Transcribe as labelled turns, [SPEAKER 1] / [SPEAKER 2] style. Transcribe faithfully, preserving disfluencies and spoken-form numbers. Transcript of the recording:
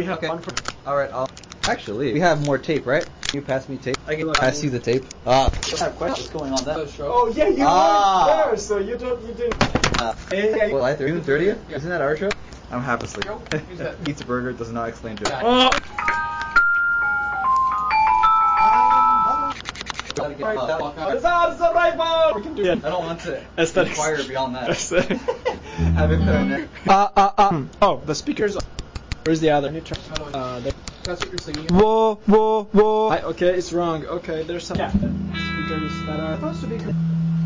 [SPEAKER 1] have
[SPEAKER 2] okay.
[SPEAKER 1] one for.
[SPEAKER 2] Alright, I'll. Actually, we have more tape, right? Can you pass me tape?
[SPEAKER 1] I can
[SPEAKER 2] pass you the tape. Ah.
[SPEAKER 1] I have questions going on that.
[SPEAKER 3] Oh yeah, you
[SPEAKER 2] Ah.
[SPEAKER 3] weren't there, so you don't, you didn't.
[SPEAKER 2] Uh,
[SPEAKER 3] Hey,
[SPEAKER 2] July June thirtieth?
[SPEAKER 1] Yeah.
[SPEAKER 2] Isn't that our show? I'm half asleep.
[SPEAKER 1] Who's that?
[SPEAKER 2] Pizza Burger does not explain to
[SPEAKER 1] Yeah.
[SPEAKER 3] Oh. We can do it.
[SPEAKER 2] I don't want to
[SPEAKER 3] Aesthetics.
[SPEAKER 2] inquire beyond that.
[SPEAKER 3] Aesthetic.
[SPEAKER 2] Have it put on there.
[SPEAKER 3] Uh, uh, uh. Oh, the speakers. Where's the other? Uh, there.
[SPEAKER 1] That's what you're singing.
[SPEAKER 3] Whoa, whoa, whoa. I, okay, it's wrong. Okay, there's some yeah. speakers that are supposed to be.